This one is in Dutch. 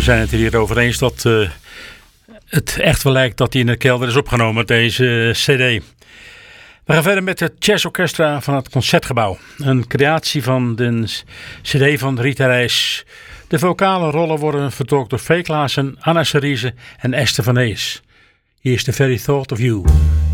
zijn het hier over eens dat het echt wel lijkt dat hij in de kelder is opgenomen, deze cd. We gaan verder met het Jazz Orchestra van het Concertgebouw. Een creatie van de cd van Rita Reis. De vocale rollen worden vertolkt door Vee Klaassen, Anna Cerise en Esther van Ees. Hier is The Very Thought of You.